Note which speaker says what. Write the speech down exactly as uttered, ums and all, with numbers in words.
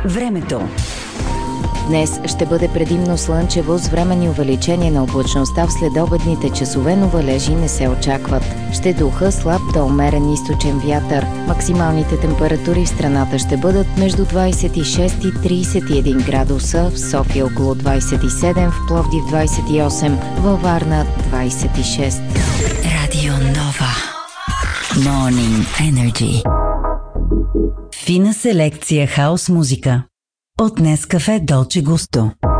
Speaker 1: Времето.
Speaker 2: Днес ще бъде предимно слънчево с временни увеличения на облачността в следобедните часове, но валежи не се очакват. Ще духа слаб до умерен източен вятър. Максималните температури в страната ще бъдат между двадесет и шест и тридесет и един градуса, в София около двадесет и седем, в Пловдив двадесет и осем, във Варна двадесет и шест.
Speaker 1: Радио Нова. Morning Energy. Фина селекция хаус музика от Нескафе Долче Густо.